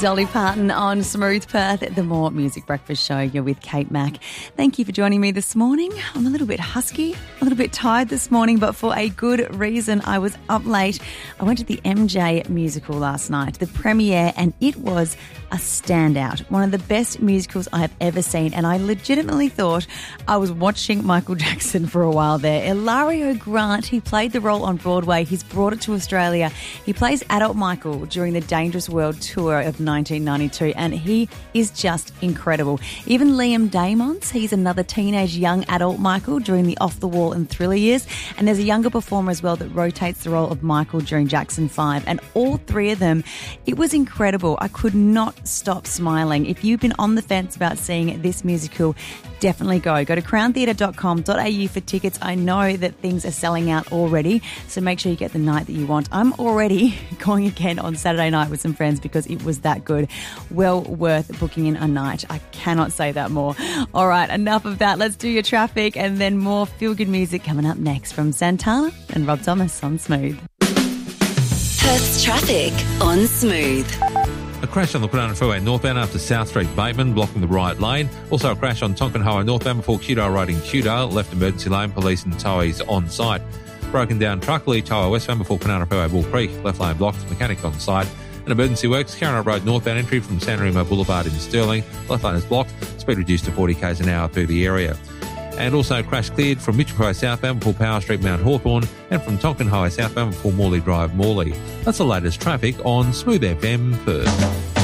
Dolly Parton on Smooth Perth, the More Music Breakfast Show. You're with Kate Mack. Thank you for joining me this morning. I'm a little bit husky, a little bit tired this morning, but for a good reason. I was up late. I went to the MJ musical last night, the premiere, and it was a standout. One of the best musicals I have ever seen, and I legitimately thought I was watching Michael Jackson for a while there. Ilario Grant, he played the role on Broadway. He's brought it to Australia. He plays adult Michael during the Dangerous World Tour of 1992, and he is just incredible. Even Liam Damons, he's another teenage young adult Michael during the Off the Wall and Thriller years, and there's a younger performer as well that rotates the role of Michael during Jackson 5, and all three of them, it was incredible. I could not stop smiling. If you've been on the fence about seeing this musical, definitely go to crowntheatre.com.au for tickets. I know that things are selling out already, so make sure you get the night that you want. I'm already going again on Saturday night with some friends because it was that good. Well worth booking in a night. I cannot say that more. All right, enough of that. Let's do your traffic, and then more feel-good music coming up next from Santana and Rob Thomas on Smooth. Perth's traffic on Smooth. A crash on the Kwinana Freeway northbound after South Street Bateman, blocking the right lane. Also a crash on Tonkin Highway northbound before Kewdale Road in Kewdale. Left emergency lane, police and towies on site. Broken down truck, Lee Tower westbound before Kwinana Freeway Bull Creek. Left lane blocked, mechanic on site. And emergency works, Carron Road northbound entry from San Remo Boulevard in Stirling. Left lane is blocked, speed reduced to 40 k's an hour through the area. And also crash cleared from Mitchell Highway southbound before Power Street Mount Hawthorn, and from Tonkin Highway southbound before Morley Drive Morley. That's the latest traffic on Smooth FM Perth.